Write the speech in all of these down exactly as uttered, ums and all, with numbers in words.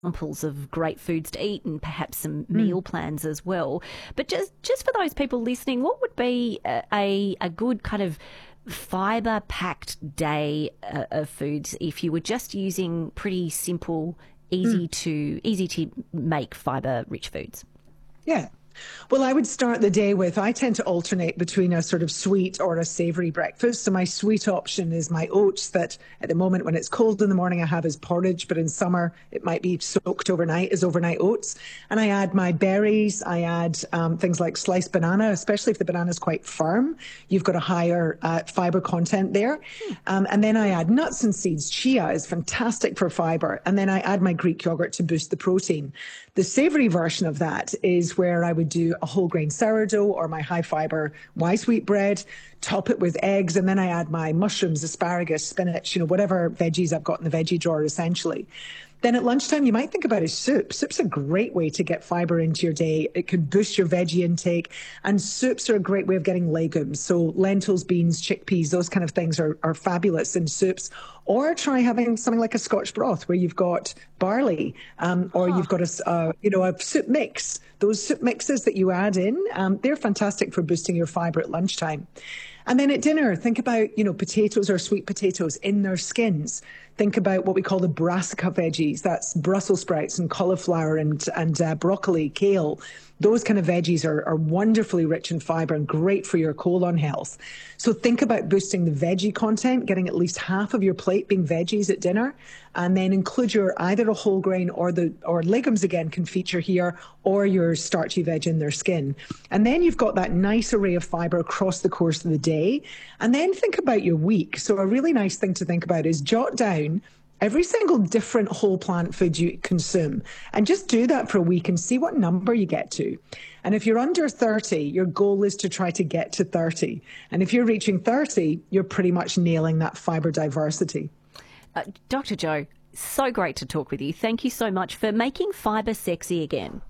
examples of great foods to eat and perhaps some Mm. meal plans as well. But just just for those people listening, what would be a a, a good kind of fibre packed day uh, of foods if you were just using pretty simple, easy Mm. to easy to make fibre rich foods? Yeah. Well, I would start the day with, I tend to alternate between a sort of sweet or a savoury breakfast. So my sweet option is my oats that at the moment when it's cold in the morning I have as porridge, but in summer it might be soaked overnight as overnight oats. And I add my berries, I add um, things like sliced banana, especially if the banana is quite firm. You've got a higher uh, fibre content there. Um, and then I add nuts and seeds. Chia is fantastic for fibre. And then I add my Greek yogurt to boost the protein. The savoury version of that is where I would do a whole grain sourdough or my high fibre wise wheat bread, top it with eggs, and then I add my mushrooms, asparagus, spinach, you know, whatever veggies I've got in the veggie drawer essentially. Then at lunchtime, you might think about a soup. Soup's a great way to get fibre into your day. It can boost your veggie intake. And soups are a great way of getting legumes. So lentils, beans, chickpeas, those kind of things are, are fabulous in soups. Or try having something like a Scotch broth where you've got barley um, or Huh. you've got a, uh, you know, a soup mix. Those soup mixes that you add in, um, they're fantastic for boosting your fibre at lunchtime. And then at dinner, think about, you know, potatoes or sweet potatoes in their skins. Think about what we call the brassica veggies. That's Brussels sprouts and cauliflower and, and uh, broccoli, kale. Those kind of veggies are, are wonderfully rich in fibre and great for your colon health. So think about boosting the veggie content, getting at least half of your plate being veggies at dinner, and then include your either a whole grain or the or legumes again can feature here, or your starchy veg in their skin. And then you've got that nice array of fibre across the course of the day. And then think about your week. So a really nice thing to think about is jot down every single different whole plant food you consume and just do that for a week and see what number you get to. And if you're under thirty, your goal is to try to get to thirty. And if you're reaching thirty, you're pretty much nailing that fibre diversity. Uh, Doctor Jo, so great to talk with you. Thank you so much for making fibre sexy again.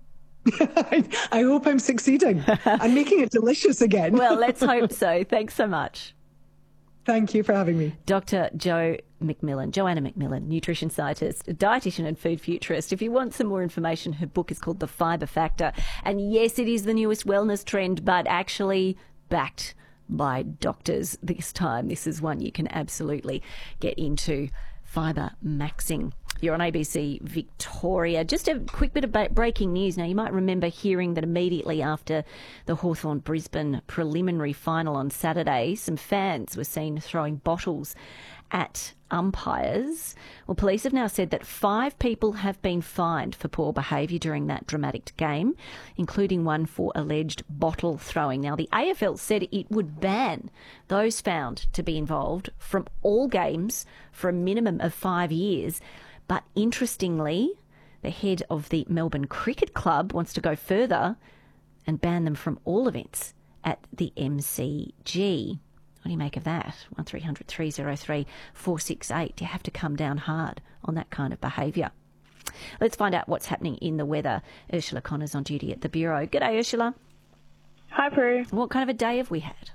I, I hope I'm succeeding. I'm making it delicious again. Well, let's hope so. Thanks so much. Thank you for having me. Doctor Jo McMillan, Joanna McMillan, nutrition scientist, dietitian and food futurist. If you want some more information, her book is called The Fibre Factor. And yes, it is the newest wellness trend, but actually backed by doctors this time. This is one you can absolutely get into, fibre maxing. You're on A B C Victoria. Just a quick bit of ba- breaking news. Now, you might remember hearing that immediately after the Hawthorn-Brisbane preliminary final on Saturday, some fans were seen throwing bottles at umpires. Well, police have now said that five people have been fined for poor behaviour during that dramatic game, including one for alleged bottle throwing. Now, the A F L said it would ban those found to be involved from all games for a minimum of five years. But interestingly, the head of the Melbourne Cricket Club wants to go further and ban them from all events at the M C G. What do you make of that? one three hundred three oh three four six eight. You have to come down hard on that kind of behaviour. Let's find out what's happening in the weather. Ursula Connor's on duty at the Bureau. G'day, Ursula. Hi, Prue. What kind of a day have we had?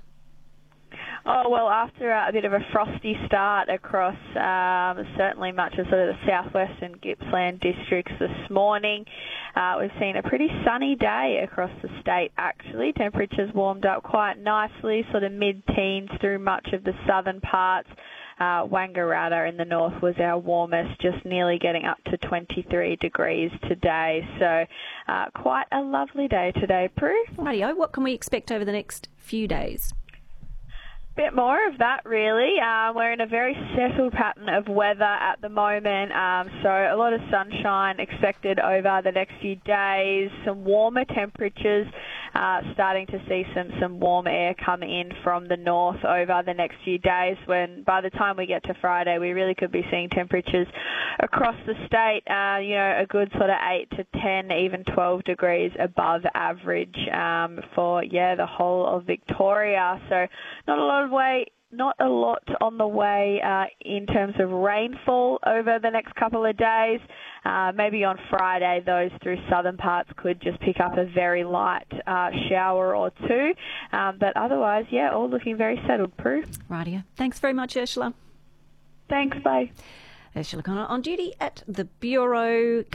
Oh, well, after a bit of a frosty start across um, certainly much of sort of the southwest and Gippsland districts this morning, uh, we've seen a pretty sunny day across the state, actually. Temperatures warmed up quite nicely, sort of mid-teens through much of the southern parts. Uh, Wangaratta in the north was our warmest, just nearly getting up to twenty-three degrees today. So uh, quite a lovely day today, Prue. Rightio, what can we expect over the next few days? Bit more of that, really. Uh, we're in a very settled pattern of weather at the moment, um, so a lot of sunshine expected over the next few days, some warmer temperatures, uh, starting to see some, some warm air come in from the north over the next few days, when by the time we get to Friday we really could be seeing temperatures across the state, uh, you know, a good sort of eight to ten, even twelve degrees above average um, for, yeah, the whole of Victoria. So not a lot of way, not a lot on the way uh, in terms of rainfall over the next couple of days. Uh, maybe on Friday, those through southern parts could just pick up a very light uh, shower or two. Um, but otherwise, yeah, all looking very settled, Prue. Rightio. Thanks very much, Ursula. Thanks, bye. Ursula Connor on duty at the Bureau.